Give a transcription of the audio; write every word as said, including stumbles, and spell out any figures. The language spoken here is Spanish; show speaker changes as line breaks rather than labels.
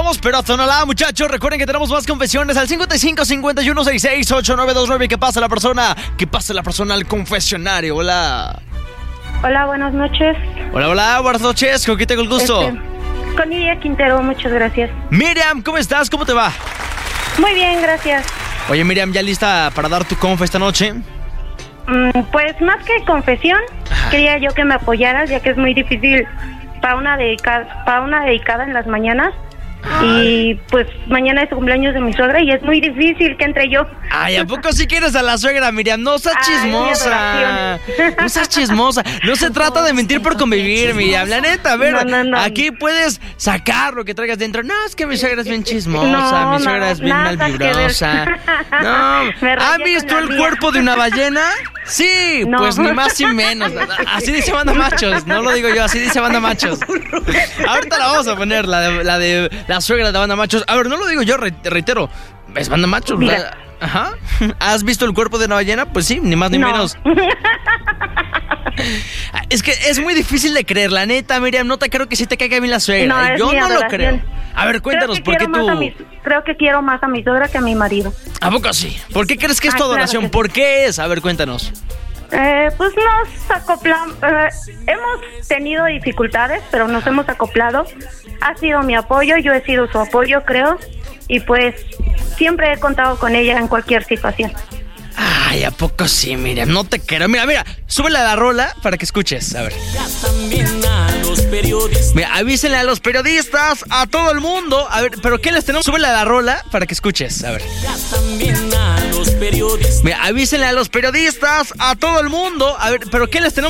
tenemos, pero hasta no la, muchachos. Recuerden que tenemos más confesiones al cincuenta y cinco, cincuenta y uno, sesenta y seis, ochenta y nueve veintinueve. ¿Qué pasa la persona? ¿Qué pasa la persona al confesionario? Hola.
Hola, buenas noches.
Hola, hola, buenas noches. ¿Con quién tengo el gusto?
Este, con Lidia Quintero, muchas gracias.
Miriam, ¿cómo estás? ¿Cómo te va?
Muy bien, gracias.
Oye, Miriam, ¿ya lista para dar tu confa esta noche?
Mm, pues más que confesión, Ajá. quería yo que me apoyaras, ya que es muy difícil para una dedicada, para una dedicada en las mañanas. Y pues mañana es el cumpleaños de mi suegra y es muy difícil que entre yo.
Ay, ¿a poco sí quieres a la suegra, Miriam? No seas chismosa. Ay, no seas chismosa. No se trata de mentir por convivir, Miriam. La neta, a ver, no, no, no. aquí puedes sacar lo que traigas dentro. No, es que mi suegra es bien chismosa, no, mi suegra no, es bien malvibrosa. No, ¿han visto el cuerpo de una ballena? Sí, no. Pues ni más ni menos. Así dice Banda Machos, no lo digo yo, así dice Banda Machos. Ahorita la vamos a poner, la de... La de La suegra de Banda Machos. A ver, no lo digo yo, reitero. Es Banda Machos. Mira. Ajá. ¿Has visto el cuerpo de una ballena? Pues sí, ni más ni no. menos. Es que es muy difícil de creer, la neta, Miriam. No te creo que sí te caiga bien la suegra. No, yo no lo creo. A ver, cuéntanos, ¿por qué tú...?
Mi, creo que quiero más a mi suegra que a mi marido.
¿A poco sí? ¿Por qué crees que es tu adoración?
Claro que
¿Por qué es? A ver, cuéntanos.
Eh, pues nos acoplamos, eh, hemos tenido dificultades, pero nos hemos acoplado. Ha sido mi apoyo, yo he sido su apoyo, creo. Y pues siempre he contado con ella en cualquier situación.
Ay, ¿a poco sí? Mira, no te quiero. Mira, mira, súbele a la rola para que escuches. A ver. Mira, avísenle a los periodistas, a todo el mundo. A ver, ¿pero qué les tenemos? Súbele a la rola para que escuches. A ver. Mira, avísenle a los periodistas, a todo el mundo. A ver, ¿pero qué les tenemos?